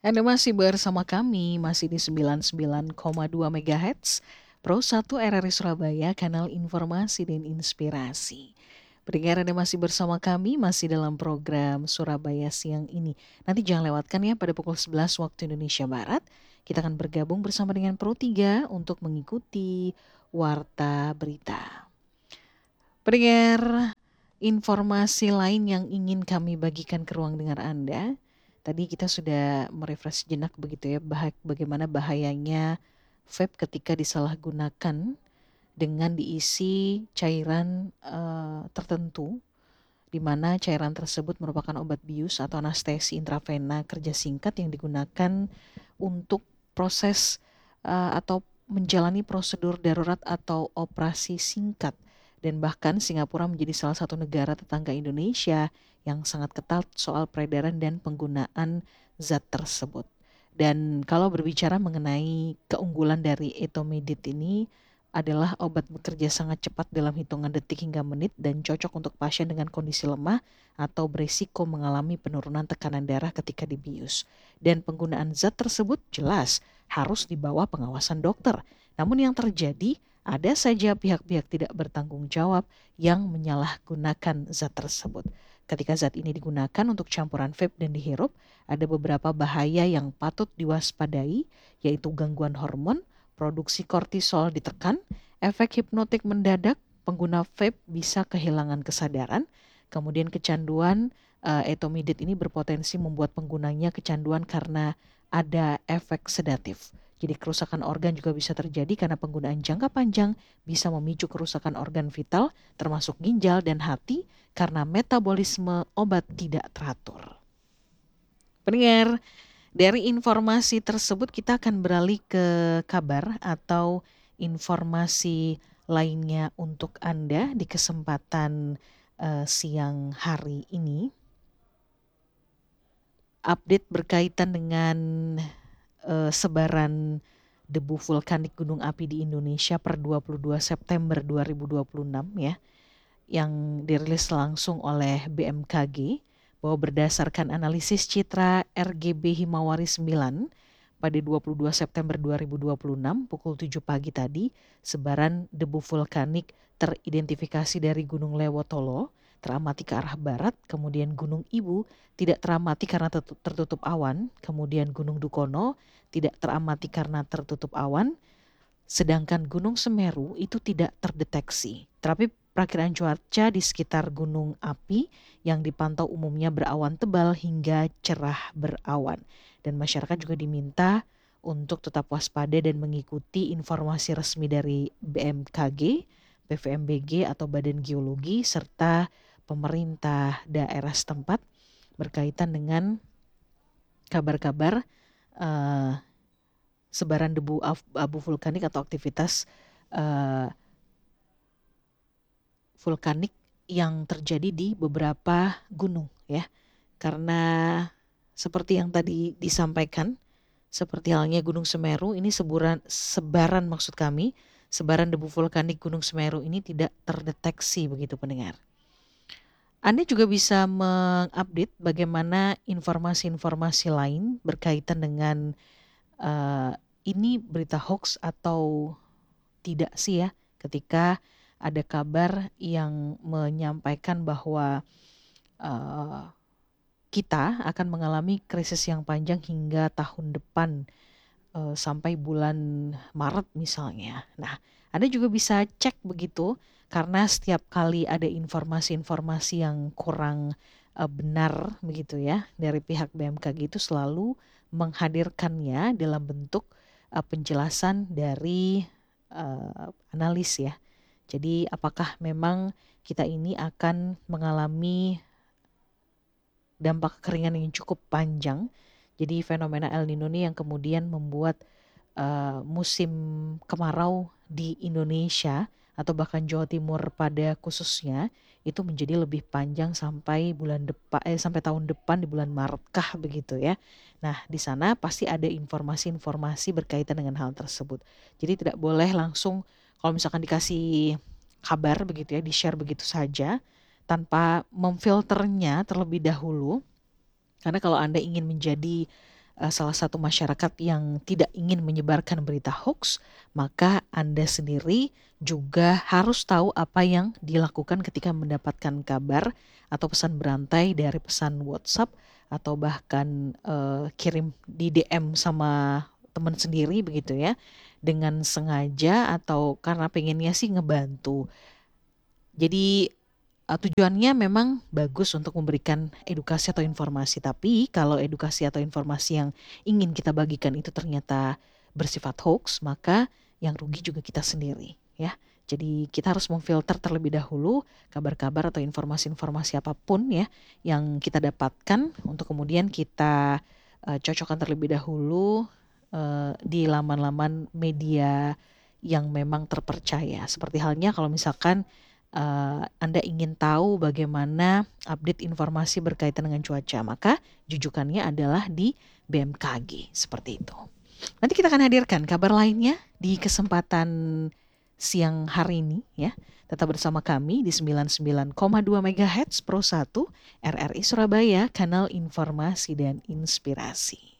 Anda masih bersama kami, masih di 99,2 MHz, Pro 1 RRI Surabaya, kanal informasi dan inspirasi. Pendengar Anda masih bersama kami, masih dalam program Surabaya Siang ini. Nanti jangan lewatkan ya pada pukul 11 waktu Indonesia Barat. Kita akan bergabung bersama dengan Pro 3 untuk mengikuti Warta Berita. Pendengar, informasi lain yang ingin kami bagikan ke ruang dengar Anda. Tadi kita sudah merefresh jenak begitu ya, bagaimana bahayanya vape ketika disalahgunakan dengan diisi cairan tertentu, di mana cairan tersebut merupakan obat bius atau anestesi intravena kerja singkat yang digunakan untuk proses atau menjalani prosedur darurat atau operasi singkat. Dan bahkan Singapura menjadi salah satu negara tetangga Indonesia yang sangat ketat soal peredaran dan penggunaan zat tersebut. Dan kalau berbicara mengenai keunggulan dari etomidate ini, adalah obat bekerja sangat cepat dalam hitungan detik hingga menit dan cocok untuk pasien dengan kondisi lemah atau berisiko mengalami penurunan tekanan darah ketika dibius. Dan penggunaan zat tersebut jelas harus di bawah pengawasan dokter. Namun yang terjadi, ada saja pihak-pihak tidak bertanggung jawab yang menyalahgunakan zat tersebut. Ketika zat ini digunakan untuk campuran vape dan dihirup, ada beberapa bahaya yang patut diwaspadai, yaitu gangguan hormon, produksi kortisol ditekan, efek hipnotik mendadak, pengguna vape bisa kehilangan kesadaran, kemudian kecanduan etomidate ini berpotensi membuat penggunanya kecanduan karena ada efek sedatif. Jadi kerusakan organ juga bisa terjadi karena penggunaan jangka panjang bisa memicu kerusakan organ vital termasuk ginjal dan hati karena metabolisme obat tidak teratur. Pendengar, dari informasi tersebut kita akan beralih ke kabar atau informasi lainnya untuk Anda di kesempatan siang hari ini. Update berkaitan dengan sebaran debu vulkanik gunung api di Indonesia per 22 September 2026 ya, yang dirilis langsung oleh BMKG, bahwa berdasarkan analisis citra RGB Himawari 9 pada 22 September 2026 pukul 7 pagi tadi, sebaran debu vulkanik teridentifikasi dari Gunung Lewotolo teramati ke arah barat, kemudian Gunung Ibu tidak teramati karena tertutup awan, kemudian Gunung Dukono tidak teramati karena tertutup awan, sedangkan Gunung Semeru itu tidak terdeteksi. Tapi perakiraan cuaca di sekitar gunung api yang dipantau umumnya berawan tebal hingga cerah berawan. Dan masyarakat juga diminta untuk tetap waspada dan mengikuti informasi resmi dari BMKG, PVMBG atau Badan Geologi, serta pemerintah daerah setempat berkaitan dengan kabar-kabar sebaran debu abu vulkanik atau aktivitas vulkanik yang terjadi di beberapa gunung ya. Karena seperti yang tadi disampaikan, seperti halnya Gunung Semeru ini sebaran maksud kami, sebaran debu vulkanik Gunung Semeru ini tidak terdeteksi begitu pendengar. Anda juga bisa mengupdate bagaimana informasi-informasi lain berkaitan dengan ini berita hoax atau tidak sih ya, ketika ada kabar yang menyampaikan bahwa kita akan mengalami krisis yang panjang hingga tahun depan sampai bulan Maret misalnya. Nah, Anda juga bisa cek begitu karena setiap kali ada informasi-informasi yang kurang benar begitu ya dari pihak BMKG itu selalu menghadirkannya dalam bentuk penjelasan dari analis ya. Jadi apakah memang kita ini akan mengalami dampak kekeringan yang cukup panjang. Jadi fenomena El Nino ini yang kemudian membuat musim kemarau di Indonesia atau bahkan Jawa Timur pada khususnya itu menjadi lebih panjang sampai bulan depan sampai tahun depan di bulan Maret kah begitu ya. Nah, di sana pasti ada informasi-informasi berkaitan dengan hal tersebut. Jadi tidak boleh langsung kalau misalkan dikasih kabar begitu ya, di-share begitu saja tanpa memfilternya terlebih dahulu. Karena kalau Anda ingin menjadi salah satu masyarakat yang tidak ingin menyebarkan berita hoax, maka Anda sendiri juga harus tahu apa yang dilakukan ketika mendapatkan kabar atau pesan berantai dari pesan WhatsApp atau bahkan kirim di DM sama teman sendiri begitu ya, dengan sengaja atau karena pengennya sih ngebantu. Jadi tujuannya memang bagus untuk memberikan edukasi atau informasi, tapi kalau edukasi atau informasi yang ingin kita bagikan itu ternyata bersifat hoax, maka yang rugi juga kita sendiri ya. Jadi kita harus memfilter terlebih dahulu kabar-kabar atau informasi-informasi apapun ya yang kita dapatkan untuk kemudian kita cocokkan terlebih dahulu di laman-laman media yang memang terpercaya. Seperti halnya kalau misalkan Anda ingin tahu bagaimana update informasi berkaitan dengan cuaca, maka jujukannya adalah di BMKG, seperti itu. Nanti kita akan hadirkan kabar lainnya di kesempatan siang hari ini ya. Tetap bersama kami di 99,2 MHz Pro 1 RRI Surabaya, kanal informasi dan inspirasi.